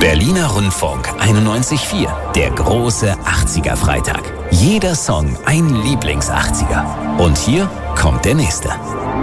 Berliner Rundfunk 91.4, der große 80er-Freitag. Jeder Song ein Lieblings-80er. Und hier kommt der nächste.